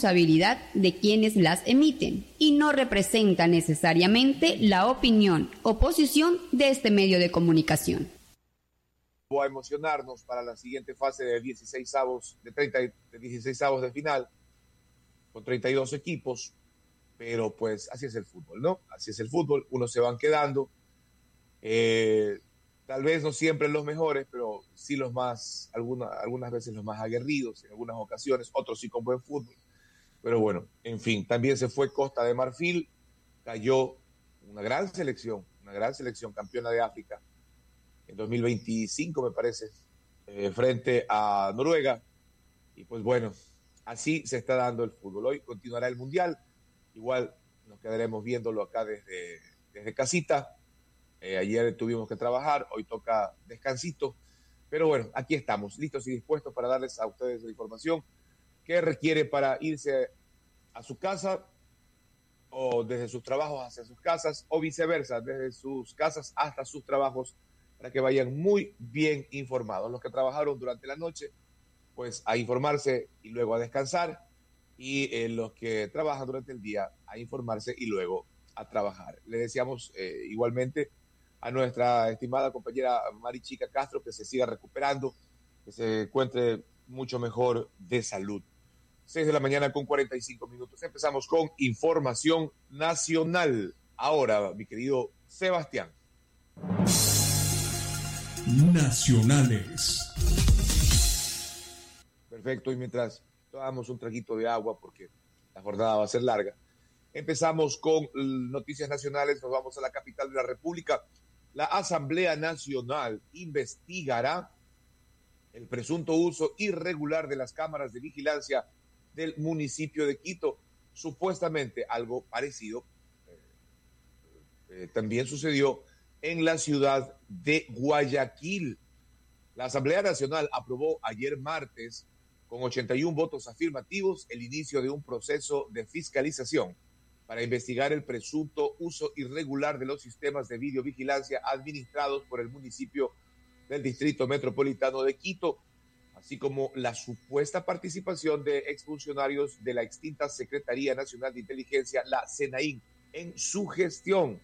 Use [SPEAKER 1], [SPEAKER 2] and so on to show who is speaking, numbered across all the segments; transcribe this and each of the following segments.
[SPEAKER 1] responsabilidad de quienes las emiten y no representa necesariamente la opinión o posición de este medio de comunicación.
[SPEAKER 2] A emocionarnos para la siguiente fase de 16avos de final con 32 equipos, pero pues así es el fútbol, ¿no? Así es el fútbol, unos se van quedando, tal vez no siempre los mejores, pero sí los más, algunas veces los más aguerridos, en algunas ocasiones, otros sí con buen fútbol, pero bueno, en fin, también se fue Costa de Marfil, cayó una gran selección campeona de África, en 2025 me parece, frente a Noruega, y pues bueno, así se está dando el fútbol. Hoy continuará el Mundial, igual nos quedaremos viéndolo acá desde casita. Ayer tuvimos que trabajar, hoy toca descansito, pero bueno, aquí estamos, listos y dispuestos para darles a ustedes la información que requiere para irse a su casa o desde sus trabajos hacia sus casas o viceversa, desde sus casas hasta sus trabajos, para que vayan muy bien informados. Los que trabajaron durante la noche, pues a informarse y luego a descansar, y los que trabajan durante el día a informarse y luego a trabajar. Le deseamos igualmente a nuestra estimada compañera Marichica Castro que se siga recuperando, que se encuentre mucho mejor de salud. 6 de la mañana con 45 minutos. Empezamos con información nacional. Ahora, mi querido Sebastián.
[SPEAKER 3] Nacionales.
[SPEAKER 2] Perfecto, y mientras tomamos un traguito de agua porque la jornada va a ser larga, empezamos con noticias nacionales. Nos vamos a la capital de la República. La Asamblea Nacional investigará el presunto uso irregular de las cámaras de vigilancia del municipio de Quito. Supuestamente algo parecido también sucedió en la ciudad de Guayaquil. La Asamblea Nacional aprobó ayer martes, con 81 votos afirmativos, el inicio de un proceso de fiscalización para investigar el presunto uso irregular de los sistemas de videovigilancia administrados por el municipio del Distrito Metropolitano de Quito, así como la supuesta participación de exfuncionarios de la extinta Secretaría Nacional de Inteligencia, la SENAIN, en su gestión.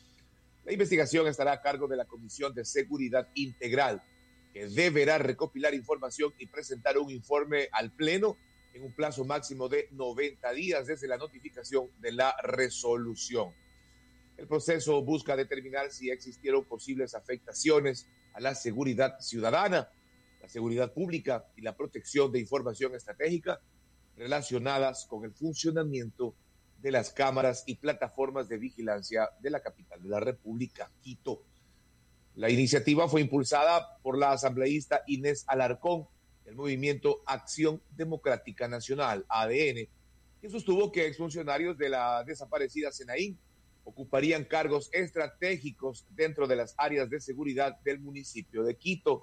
[SPEAKER 2] La investigación estará a cargo de la Comisión de Seguridad Integral, que deberá recopilar información y presentar un informe al Pleno en un plazo máximo de 90 días desde la notificación de la resolución. El proceso busca determinar si existieron posibles afectaciones a la seguridad ciudadana, la seguridad pública y la protección de información estratégica relacionadas con el funcionamiento de las cámaras y plataformas de vigilancia de la capital de la República, Quito. La iniciativa fue impulsada por la asambleísta Inés Alarcón, del movimiento Acción Democrática Nacional, ADN, que sostuvo que exfuncionarios de la desaparecida SENAIN ocuparían cargos estratégicos dentro de las áreas de seguridad del municipio de Quito.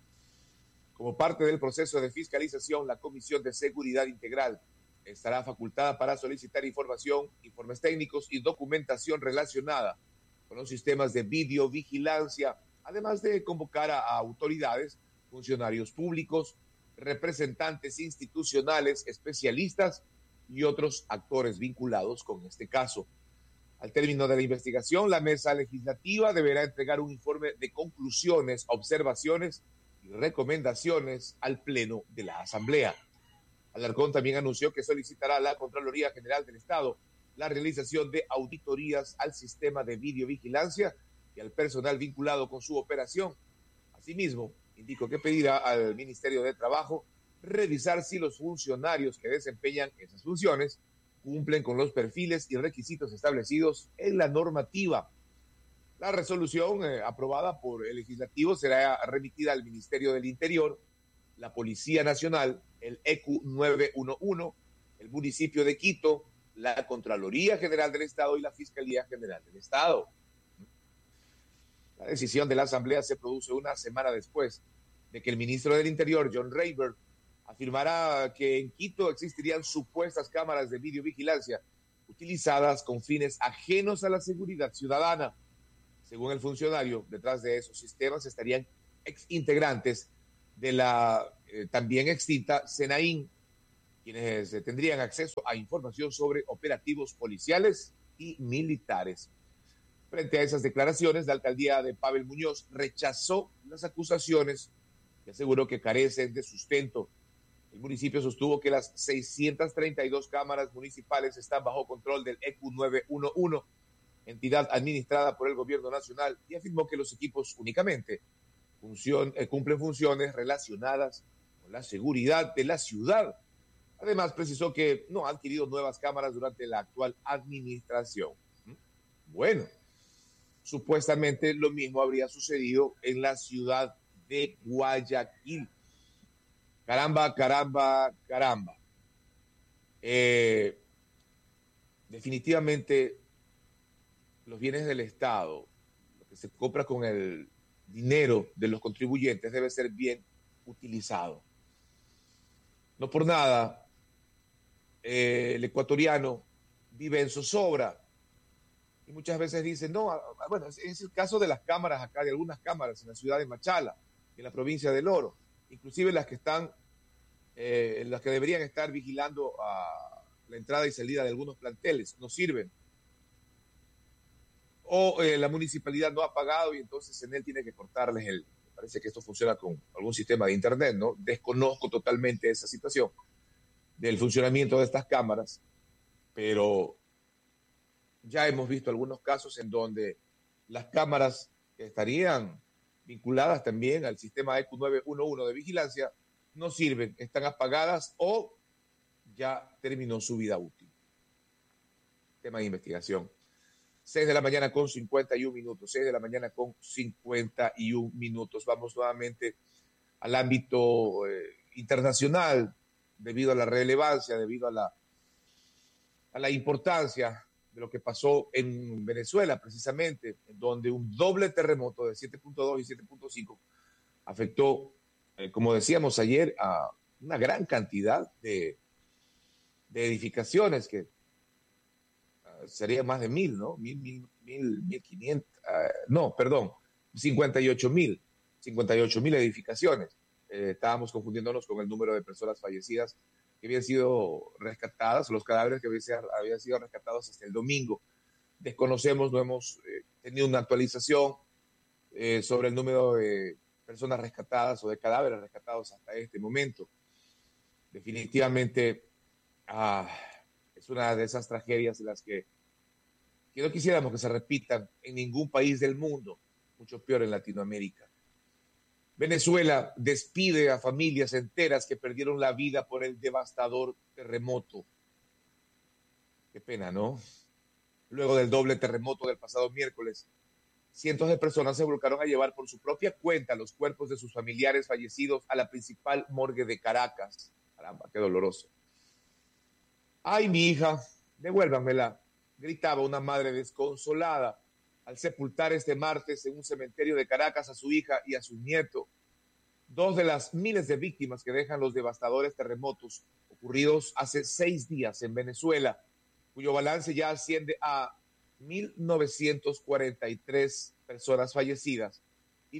[SPEAKER 2] Como parte del proceso de fiscalización, la Comisión de Seguridad Integral estará facultada para solicitar información, informes técnicos y documentación relacionada con los sistemas de videovigilancia, además de convocar a autoridades, funcionarios públicos, representantes institucionales, especialistas y otros actores vinculados con este caso. Al término de la investigación, la mesa legislativa deberá entregar un informe de conclusiones, observaciones y recomendaciones al Pleno de la Asamblea. Alarcón también anunció que solicitará a la Contraloría General del Estado la realización de auditorías al sistema de videovigilancia y al personal vinculado con su operación. Asimismo, indicó que pedirá al Ministerio de Trabajo revisar si los funcionarios que desempeñan esas funciones cumplen con los perfiles y requisitos establecidos en la normativa. La resolución aprobada por el Legislativo será remitida al Ministerio del Interior, la Policía Nacional, el ECU 911, el municipio de Quito, la Contraloría General del Estado y la Fiscalía General del Estado. La decisión de la Asamblea se produce una semana después de que el ministro del Interior, John Rayburn, afirmara que en Quito existirían supuestas cámaras de videovigilancia utilizadas con fines ajenos a la seguridad ciudadana. Según el funcionario, detrás de esos sistemas estarían exintegrantes de la también extinta SENAIN, quienes tendrían acceso a información sobre operativos policiales y militares. Frente a esas declaraciones, la alcaldía de Pavel Muñoz rechazó las acusaciones y aseguró que carecen de sustento. El municipio sostuvo que las 632 cámaras municipales están bajo control del ECU 911, entidad administrada por el gobierno nacional, y afirmó que los equipos únicamente cumplen funciones relacionadas con la seguridad de la ciudad. Además, precisó que no ha adquirido nuevas cámaras durante la actual administración. Bueno, supuestamente lo mismo habría sucedido en la ciudad de Guayaquil. Caramba, caramba, caramba. Definitivamente los bienes del Estado, lo que se compra con el dinero de los contribuyentes, debe ser bien utilizado. No por nada, el ecuatoriano vive en zozobra y muchas veces dicen, no, bueno, es el caso de las cámaras acá, de algunas cámaras en la ciudad de Machala, en la provincia del Oro, inclusive las que están, las que deberían estar vigilando a la entrada y salida de algunos planteles, no sirven. O la municipalidad no ha pagado y entonces en él tiene que cortarles el... Parece que esto funciona con algún sistema de internet, ¿no? Desconozco totalmente esa situación del funcionamiento de estas cámaras, pero ya hemos visto algunos casos en donde las cámaras que estarían vinculadas también al sistema ECU 911 de vigilancia no sirven, están apagadas o ya terminó su vida útil. Tema de investigación. 6 de la mañana con 51 minutos, 6 de la mañana con 51 minutos. Vamos nuevamente al ámbito internacional, debido a la relevancia, debido a la importancia de lo que pasó en Venezuela, precisamente, en donde un doble terremoto de 7.2 y 7.5 afectó, como decíamos ayer, a una gran cantidad de edificaciones que sería más de 1,000, ¿no? 1,500, no, perdón, 58,000 edificaciones. Estábamos confundiéndonos con el número de personas fallecidas que habían sido rescatadas, los cadáveres que habían sido rescatados hasta el domingo. Desconocemos, no hemos tenido una actualización sobre el número de personas rescatadas o de cadáveres rescatados hasta este momento. Definitivamente es una de esas tragedias en las que no quisiéramos que se repitan en ningún país del mundo, mucho peor en Latinoamérica. Venezuela despide a familias enteras que perdieron la vida por el devastador terremoto. Qué pena, ¿no? Luego del doble terremoto del pasado miércoles, cientos de personas se volcaron a llevar por su propia cuenta los cuerpos de sus familiares fallecidos a la principal morgue de Caracas. Caramba, qué doloroso. ¡Ay, mi hija! Devuélvanmela, gritaba una madre desconsolada al sepultar este martes en un cementerio de Caracas a su hija y a su nieto, dos de las miles de víctimas que dejan los devastadores terremotos ocurridos hace 6 días en Venezuela, cuyo balance ya asciende a 1,943 personas fallecidas y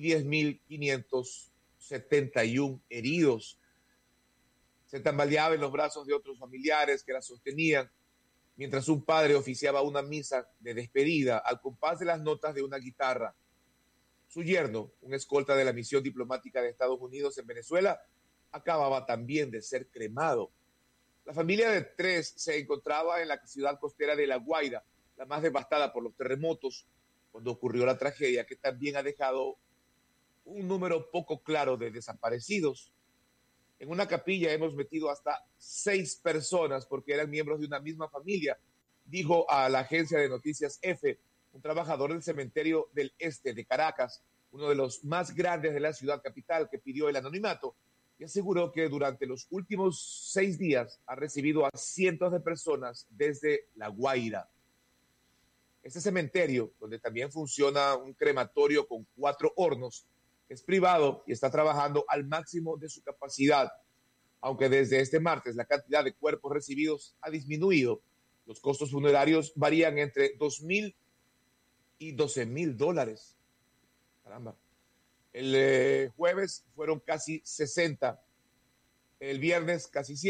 [SPEAKER 2] 10,571 heridos. Se tambaleaba en los brazos de otros familiares que la sostenían, mientras un padre oficiaba una misa de despedida al compás de las notas de una guitarra. Su yerno, un escolta de la misión diplomática de Estados Unidos en Venezuela, acababa también de ser cremado. La familia de 3 se encontraba en la ciudad costera de La Guaira, la más devastada por los terremotos, cuando ocurrió la tragedia que también ha dejado un número poco claro de desaparecidos. En una capilla hemos metido hasta 6 personas porque eran miembros de una misma familia, dijo a la agencia de noticias EFE, un trabajador del cementerio del este de Caracas, uno de los más grandes de la ciudad capital, que pidió el anonimato y aseguró que durante los últimos 6 días ha recibido a cientos de personas desde La Guaira. Este cementerio, donde también funciona un crematorio con 4 hornos, es privado y está trabajando al máximo de su capacidad. Aunque desde este martes la cantidad de cuerpos recibidos ha disminuido, los costos funerarios varían entre $2,000 y $12,000. Caramba. El jueves fueron casi 60, el viernes casi 100,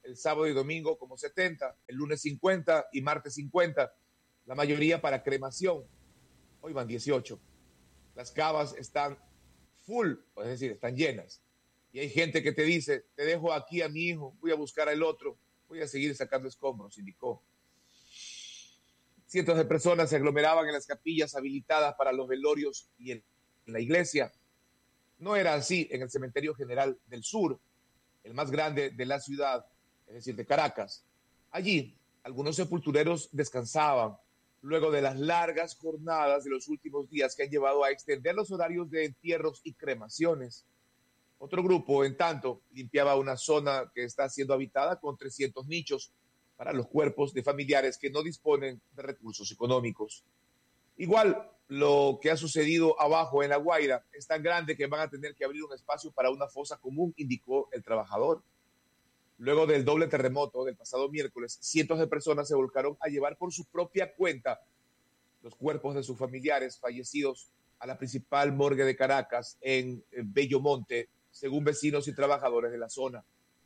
[SPEAKER 2] el sábado y domingo como 70, el lunes 50 y martes 50, la mayoría para cremación. Hoy van 18. Las cavas están full, es decir, están llenas. Y hay gente que te dice, te dejo aquí a mi hijo, voy a buscar al otro, voy a seguir sacando escombros, indicó. Cientos de personas se aglomeraban en las capillas habilitadas para los velorios y en la iglesia. No era así en el Cementerio General del Sur, el más grande de la ciudad, es decir, de Caracas. Allí, algunos sepultureros descansaban luego de las largas jornadas de los últimos días que han llevado a extender los horarios de entierros y cremaciones. Otro grupo, en tanto, limpiaba una zona que está siendo habitada con 300 nichos para los cuerpos de familiares que no disponen de recursos económicos. Igual, lo que ha sucedido abajo en La Guaira es tan grande que van a tener que abrir un espacio para una fosa común, indicó el trabajador. Luego del doble terremoto del pasado miércoles, cientos de personas se volcaron a llevar por su propia cuenta los cuerpos de sus familiares fallecidos a la principal morgue de Caracas en Bellomonte, según vecinos y trabajadores de la zona.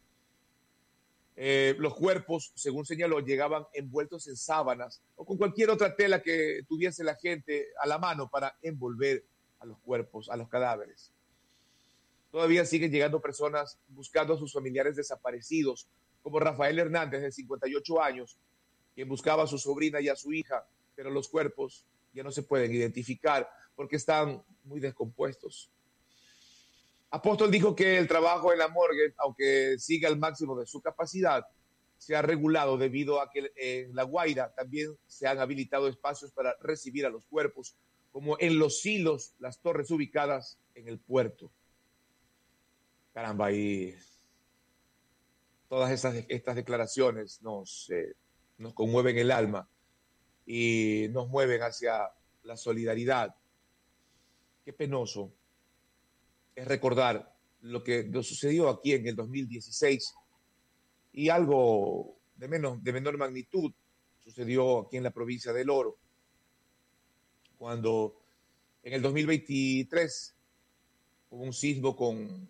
[SPEAKER 2] Los cuerpos, según señaló, llegaban envueltos en sábanas o con cualquier otra tela que tuviese la gente a la mano para envolver a los cuerpos, a los cadáveres. Todavía siguen llegando personas buscando a sus familiares desaparecidos, como Rafael Hernández, de 58 años, quien buscaba a su sobrina y a su hija, pero los cuerpos ya no se pueden identificar porque están muy descompuestos. Apóstol dijo que el trabajo en la morgue, aunque sigue al máximo de su capacidad, se ha regulado debido a que en La Guaira también se han habilitado espacios para recibir a los cuerpos, como en Los Silos, las torres ubicadas en el puerto. Caramba, y todas estas declaraciones nos conmueven el alma y nos mueven hacia la solidaridad. Qué penoso es recordar lo que nos sucedió aquí en el 2016 y algo de menor magnitud sucedió aquí en la provincia del Oro, cuando en el 2023 hubo un sismo con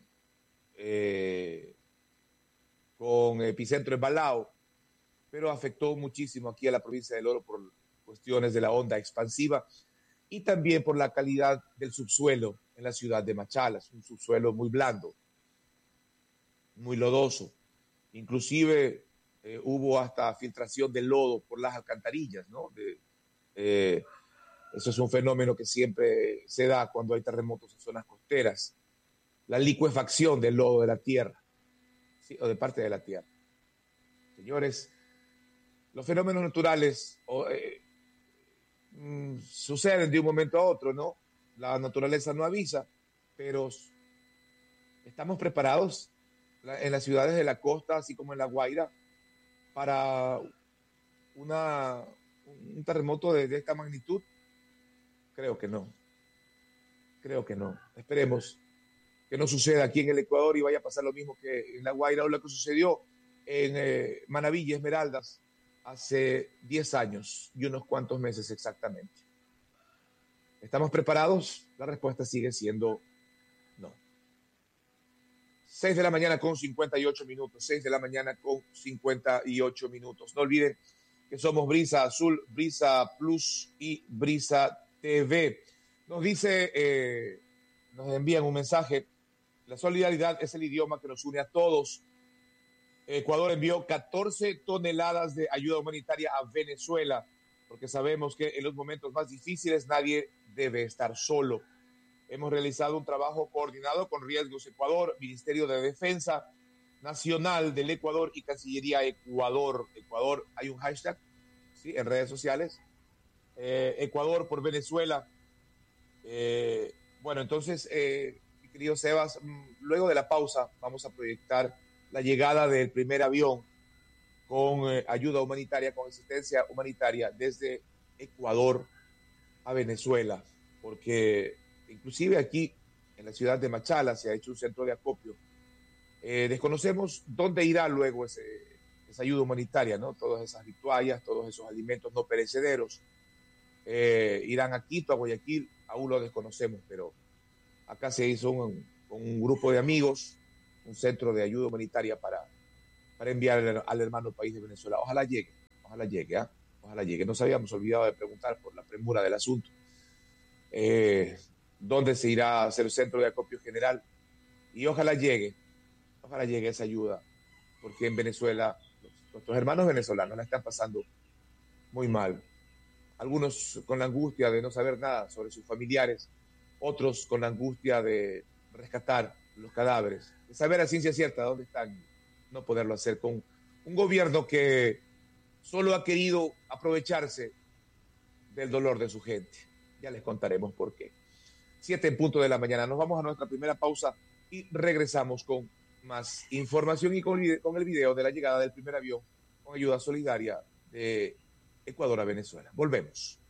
[SPEAKER 2] epicentro en Balao, pero afectó muchísimo aquí a la provincia del Oro por cuestiones de la onda expansiva y también por la calidad del subsuelo en la ciudad de Machala, un subsuelo muy blando, muy lodoso. Inclusive hubo hasta filtración de lodo por las alcantarillas, ¿no? Eso es un fenómeno que siempre se da cuando hay terremotos en zonas costeras. La licuefacción del lodo de la tierra, ¿sí? O de parte de la tierra. Señores, los fenómenos naturales suceden de un momento a otro, ¿no? La naturaleza no avisa, pero estamos preparados en las ciudades de la costa, así como en La Guaira, para un terremoto de esta magnitud. Creo que no. Esperemos que no suceda aquí en el Ecuador y vaya a pasar lo mismo que en La Guaira o lo que sucedió en Manabí y Esmeraldas hace 10 años y unos cuantos meses exactamente. ¿Estamos preparados? La respuesta sigue siendo no. 6 de la mañana con 58 minutos. 6 de la mañana con 58 minutos. No olviden que somos Brisa Azul, Brisa Plus y Brisa TV. Nos dice, nos envían un mensaje. La solidaridad es el idioma que nos une a todos. Ecuador envió 14 toneladas de ayuda humanitaria a Venezuela, porque sabemos que en los momentos más difíciles nadie debe estar solo. Hemos realizado un trabajo coordinado con Riesgos Ecuador, Ministerio de Defensa Nacional del Ecuador y Cancillería Ecuador. Ecuador, hay un hashtag, ¿sí?, en redes sociales. Ecuador por Venezuela. Bueno, entonces, mi querido Sebas, luego de la pausa vamos a proyectar la llegada del primer avión con ayuda humanitaria, con asistencia humanitaria desde Ecuador a Venezuela, porque inclusive aquí en la ciudad de Machala se ha hecho un centro de acopio. Desconocemos dónde irá luego esa ayuda humanitaria, ¿no? Todas esas vituallas, todos esos alimentos no perecederos. Irán a Quito, a Guayaquil, aún lo desconocemos, pero acá se hizo un grupo de amigos, un centro de ayuda humanitaria para para enviar al hermano país de Venezuela. Ojalá llegue, ¿ah? Ojalá llegue. Nos habíamos olvidado de preguntar por la premura del asunto. ¿Dónde se irá a hacer el centro de acopio general? Y ojalá llegue esa ayuda, porque en Venezuela nuestros hermanos venezolanos la están pasando muy mal. Algunos con la angustia de no saber nada sobre sus familiares, otros con la angustia de rescatar los cadáveres, de saber a ciencia cierta dónde están, no poderlo hacer con un gobierno que solo ha querido aprovecharse del dolor de su gente. Ya les contaremos por qué. 7:00 a.m. Nos vamos a nuestra primera pausa y regresamos con más información y con el video de la llegada del primer avión con ayuda solidaria de Ecuador a Venezuela. Volvemos.